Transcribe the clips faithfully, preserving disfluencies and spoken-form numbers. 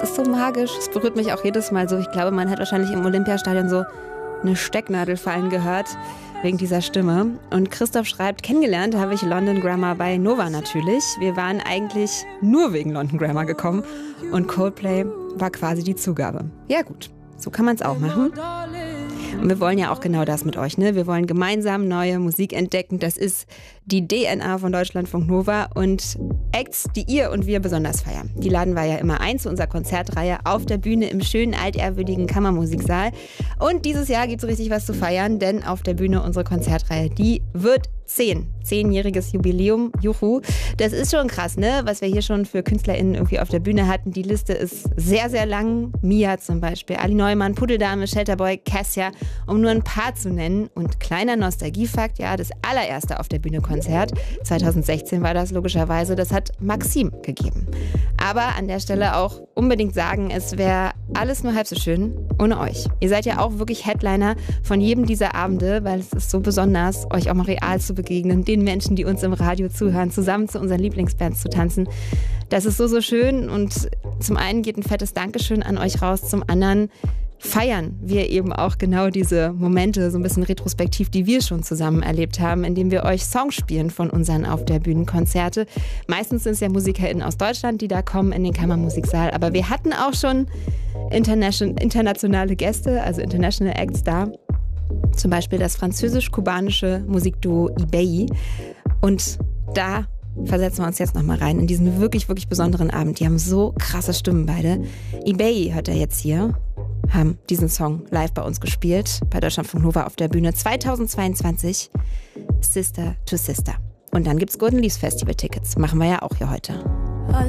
ist so magisch. Es berührt mich auch jedes Mal so. Ich glaube, man hat wahrscheinlich im Olympiastadion so eine Stecknadel fallen gehört, wegen dieser Stimme. Und Christoph schreibt, kennengelernt habe ich London Grammar bei Nova natürlich. Wir waren eigentlich nur wegen London Grammar gekommen und Coldplay war quasi die Zugabe. Ja gut, so kann man es auch machen. Und wir wollen ja auch genau das mit euch, ne? Wir wollen gemeinsam neue Musik entdecken. Das ist die D N A von Deutschlandfunk Nova und Acts, die ihr und wir besonders feiern. Die laden wir ja immer ein zu unserer Konzertreihe auf der Bühne im schönen, altehrwürdigen Kammermusiksaal. Und dieses Jahr gibt es richtig was zu feiern, denn auf der Bühne unsere Konzertreihe, die wird zehn. Zehnjähriges Jubiläum, juhu. Das ist schon krass, ne? Was wir hier schon für KünstlerInnen irgendwie auf der Bühne hatten. Die Liste ist sehr, sehr lang. Mia zum Beispiel, Ali Neumann, Pudeldame, Shelterboy, Cassia, um nur ein paar zu nennen. Und kleiner Nostalgiefakt, ja, das allererste auf der Bühne Konzert, zwanzig sechzehn war das logischerweise, das hat Maxim gegeben. Aber an der Stelle auch unbedingt sagen, es wäre alles nur halb so schön ohne euch. Ihr seid ja auch wirklich Headliner von jedem dieser Abende, weil es ist so besonders, euch auch mal real zu begegnen, den Menschen, die uns im Radio zuhören, zusammen zu unseren Lieblingsbands zu tanzen. Das ist so, so schön und zum einen geht ein fettes Dankeschön an euch raus, zum anderen feiern wir eben auch genau diese Momente, so ein bisschen retrospektiv, die wir schon zusammen erlebt haben, indem wir euch Songs spielen von unseren Auf der Bühnen Konzerte. Meistens sind es ja MusikerInnen aus Deutschland, die da kommen in den Kammermusiksaal, aber wir hatten auch schon internation- internationale Gäste, also International Acts da. Zum Beispiel das französisch-kubanische Musikduo Ibei. Und da versetzen wir uns jetzt nochmal rein in diesen wirklich, wirklich besonderen Abend. Die haben so krasse Stimmen beide. Ibei hört er jetzt hier, haben diesen Song live bei uns gespielt, bei Deutschlandfunk Nova auf der Bühne zweitausendzweiundzwanzig, Sister to Sister. Und dann gibt's Golden Leaves Festival Tickets, machen wir ja auch hier heute. Our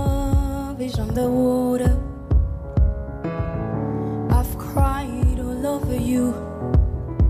love is underwater. I've cried all over you.